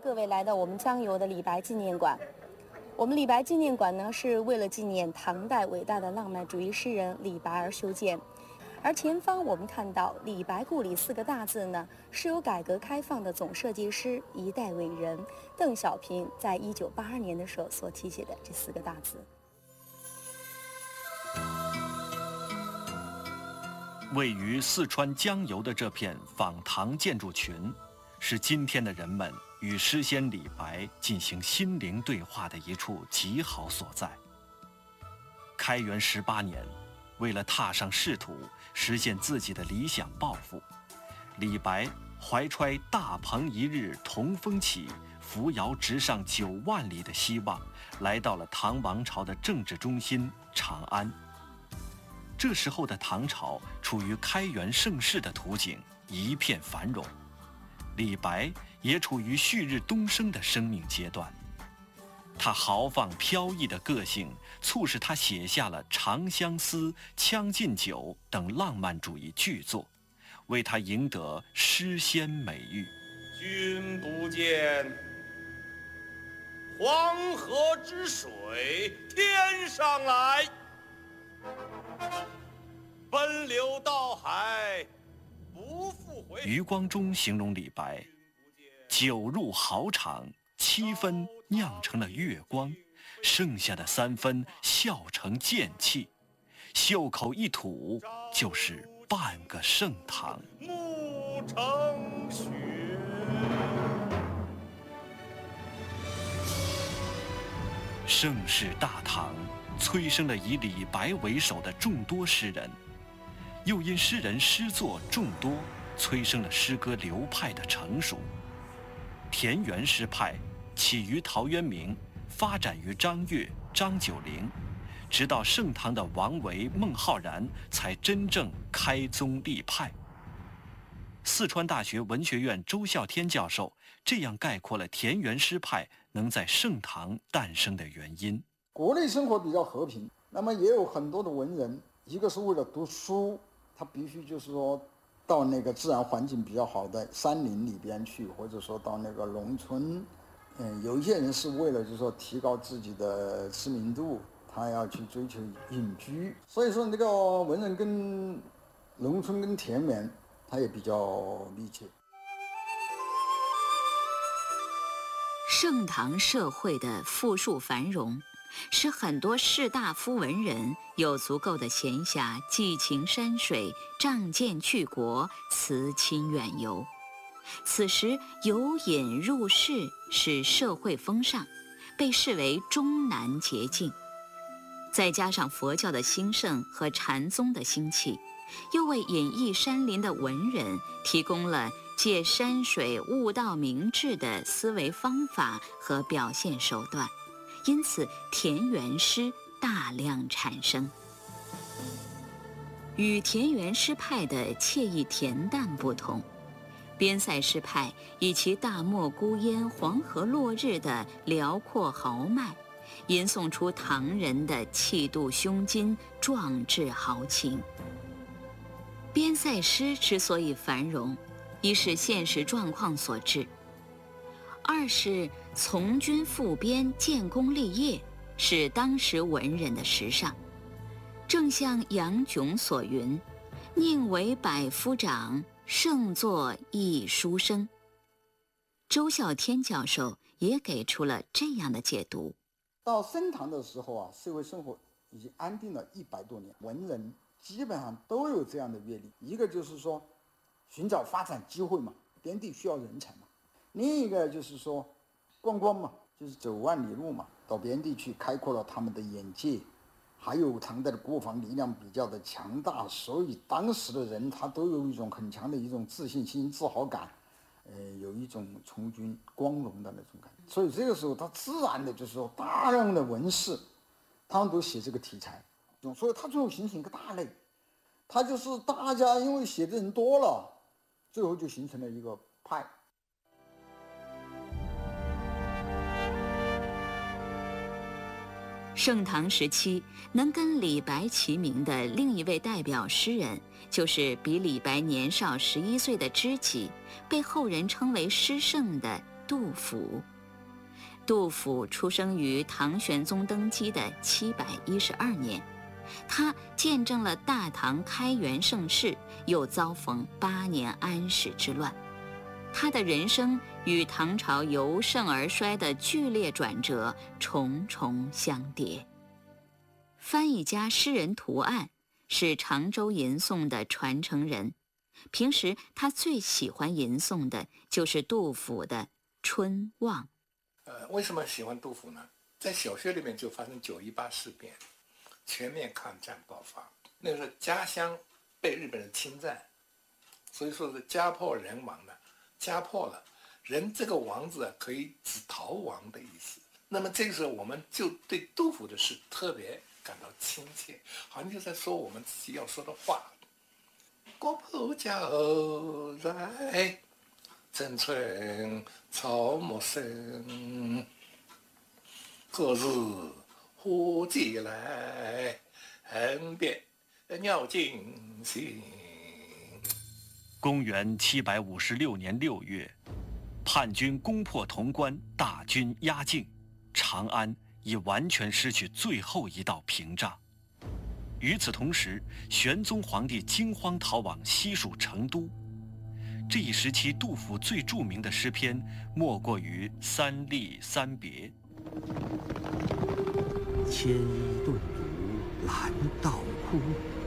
各位来到我们江油的李白纪念馆。我们李白纪念馆呢，是为了纪念唐代伟大的浪漫主义诗人李白而修建。而前方我们看到“李白故里”4个大字呢，是由改革开放的总设计师、一代伟人邓小平在1982年的时候所题写的这4个大字。 位于四川江油的这片仿唐建筑群，是今天的人们与诗仙李白进行心灵对话的一处极好所在。开元18年，为了踏上仕途，实现自己的理想抱负，李白怀揣大鹏一日同风起，扶摇直上9万里的希望，来到了唐王朝的政治中心长安。这时候的唐朝处于开元盛世的图景，一片繁荣。李白也处于旭日东升的生命阶段，他豪放飘逸的个性促使他写下了《长相思》《将进酒》等浪漫主义巨作，为他赢得诗仙美誉。 君不见黄河之水天上来，奔流到海不复回。 余光中形容李白：酒入豪场，7分酿成了月光，剩下的3分笑成剑气，袖口一吐就是半个盛唐。 暮成雪。 盛世大唐催生了以李白为首的众多诗人，又因诗人诗作众多，催生了诗歌流派的成熟。田园诗派起于陶渊明，发展于张悦、张九龄，直到盛唐的王维、孟浩然才真正开宗立派。四川大学文学院周孝天教授这样概括了田园诗派能在盛唐诞生的原因： 国内生活比较和平，那么也有很多的文人，一个是为了读书，他必须就是说到那个自然环境比较好的山林里边去，或者说到那个农村。有一些人是为了就是说提高自己的知名度，他要去追求隐居。所以说那个文人跟农村跟田园它也比较密切。 盛唐社会的富庶繁荣，使很多士大夫文人有足够的闲暇寄情山水，仗剑去国，辞亲远游。此时游饮入仕是社会风尚，被视为终南捷径。再加上佛教的兴盛和禅宗的兴起，又为隐逸山林的文人提供了借山水悟道明智的思维方法和表现手段，因此田园诗大量产生。与田园诗派的惬意恬淡不同，边塞诗派以其大漠孤烟、黄河落日的辽阔豪迈，吟诵出唐人的气度胸襟、壮志豪情。边塞诗之所以繁荣，一是现实状况所致，二是从军赴边、建功立业是当时文人的时尚。正像杨炯所云：“宁为百夫长，胜作一书生。”周孝天教授也给出了这样的解读。 到盛唐的时候啊，社会生活已经安定了100多年，文人基本上都有这样的阅历。一个就是说寻找发展机会嘛，边地需要人才嘛；另一个就是说观光嘛，就是走万里路嘛，到边地去开阔了他们的眼界。还有唐代的国防力量比较的强大，所以当时的人他都有一种很强的一种自信心、自豪感，有一种从军光荣的那种感觉。所以这个时候他自然的就是说大量的文士他们都写这个题材，所以他最后形成一个大类，他就是大家因为写的人多了，最后就形成了一个派。 盛唐时期能跟李白齐名的另一位代表诗人，就是比李白年少11岁的知己，被后人称为诗圣的杜甫。杜甫出生于唐玄宗登基的712年，他见证了大唐开元盛世，又遭逢8年安史之乱。他的人生与唐朝由盛而衰的剧烈转折重重相叠。翻译家诗人涂岸是常州吟诵的传承人，平时他最喜欢吟诵的就是杜甫的《春望》。 为什么喜欢杜甫呢？在小学里面就发生9·18事变，全面抗战爆发。那个时候家乡被日本人侵占，所以说是家破人亡的，家破了，人这个亡字可以指逃亡的意思。那么这个时候我们就对杜甫的诗特别感到亲切，好像就在说我们自己要说的话。国破家后在，城春草木深。何日花季来，恨别鸟惊心。 公元756年6月，叛军攻破潼关，大军压境，长安已完全失去最后一道屏障。与此同时，玄宗皇帝惊慌逃往西蜀成都。这一时期，杜甫最著名的诗篇莫过于《三吏三别》。 牵衣顿足拦道哭，